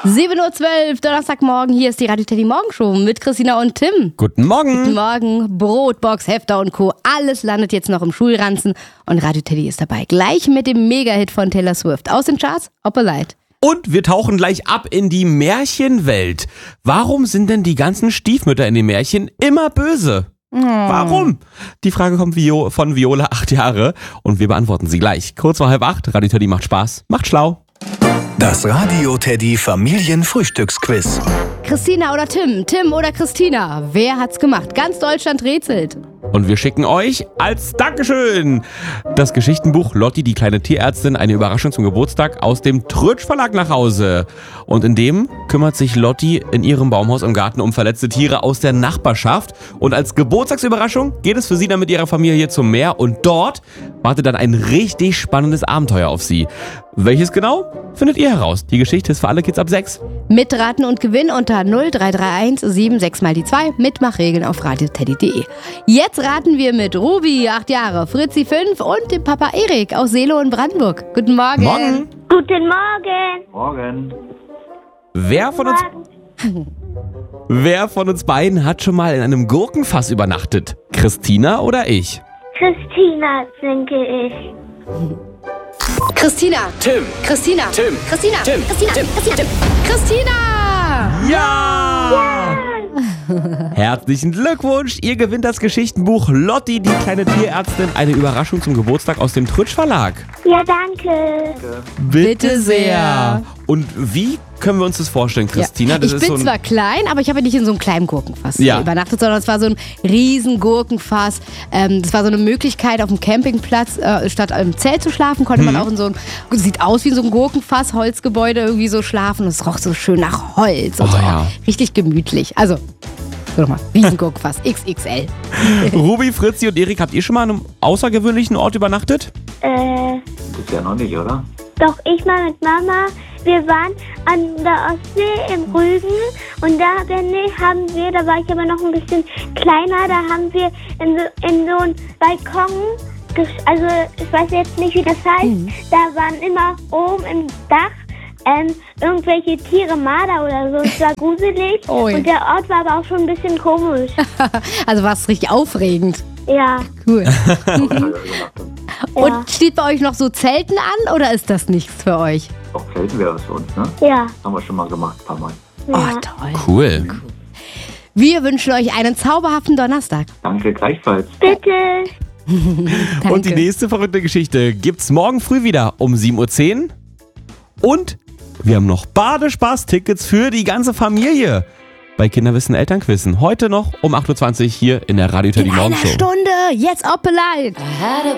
7:12 Uhr, Donnerstagmorgen, hier ist die Radio Teddy Morgenshow mit Christina und Tim. Guten Morgen. Guten Morgen, Brotbox, Hefter und Co. Alles landet jetzt noch im Schulranzen und Radio Teddy ist dabei. Gleich mit dem Mega-Hit von Taylor Swift. Aus den Charts, Opalite. Und wir tauchen gleich ab in die Märchenwelt. Warum sind denn die ganzen Stiefmütter in den Märchen immer böse? Warum? Die Frage kommt von Viola, 8 Jahre, und wir beantworten sie gleich. Kurz vor 7:30, Radio Teddy macht Spaß, macht schlau. Das Radio Teddy Familienfrühstücksquiz. Christina oder Tim? Tim oder Christina? Wer hat's gemacht? Ganz Deutschland rätselt. Und wir schicken euch als Dankeschön das Geschichtenbuch Lotti, die kleine Tierärztin, eine Überraschung zum Geburtstag aus dem Trötsch Verlag nach Hause. Und in dem kümmert sich Lotti in ihrem Baumhaus im Garten um verletzte Tiere aus der Nachbarschaft. Und als Geburtstagsüberraschung geht es für sie dann mit ihrer Familie zum Meer. Und dort wartet dann ein richtig spannendes Abenteuer auf sie. Welches genau? Findet ihr heraus. Die Geschichte ist für alle Kids ab 6. Mitraten und Gewinn unter 0331 76 mal die 2. Mitmachregeln auf radioteddy.de. Jetzt raten wir mit Ruby, 8 Jahre, Fritzi, 5 und dem Papa Erik aus Seelow in Brandenburg. Guten Morgen. Morgen. Guten Morgen. Morgen. Wer von uns beiden hat schon mal in einem Gurkenfass übernachtet? Christina oder ich? Christina, denke ich. Christina. Tim. Christina. Tim. Christina. Tim. Christina. Tim. Christina. Tim. Christina. Ja! Herzlichen Glückwunsch! Ihr gewinnt das Geschichtenbuch Lotti, die kleine Tierärztin, eine Überraschung zum Geburtstag aus dem Trötsch Verlag. Ja, danke. Bitte sehr. Und wie können wir uns das vorstellen, Christina? Ja. Das Ich ist bin zwar klein, aber ich habe ja nicht in so einem kleinen Gurkenfass übernachtet, sondern es war so ein riesen Gurkenfass. Das war so eine Möglichkeit, auf dem Campingplatz statt im Zelt zu schlafen, konnte man auch in so ein, sieht aus wie so ein Gurkenfass, Holzgebäude irgendwie so schlafen. Und es roch so schön nach Holz und so. Ja. Richtig gemütlich. Also, nochmal, riesen Gurkenfass, XXL. Ruby, Fritzi und Erik, habt ihr schon mal an einem außergewöhnlichen Ort übernachtet? Bisher noch nicht, oder? Doch, ich mal mit Mama. Wir waren an der Ostsee im Rügen und da war ich aber noch ein bisschen kleiner, da haben wir in so einen Balkon, also ich weiß jetzt nicht, wie das heißt, da waren immer oben im Dach irgendwelche Tiere, Marder oder so. Es war gruselig und der Ort war aber auch schon ein bisschen komisch. Also war es richtig aufregend. Ja. Cool. Ja. Und steht bei euch noch so Zelten an oder ist das nichts für euch? Auch Zelten wäre es für uns, ne? Ja. Haben wir schon mal gemacht, ein paar Mal. Oh, toll. Cool. Wir wünschen euch einen zauberhaften Donnerstag. Danke, gleichfalls. Bitte. Danke. Und die nächste verrückte Geschichte gibt's morgen früh wieder um 7:10 Uhr. Und wir haben noch Badespaß-Tickets für die ganze Familie bei Kinderwissen Elternquissen. Heute noch um 8:20 Uhr hier in der Radio Teddy In einer Morgenshow. Stunde, jetzt Opelite.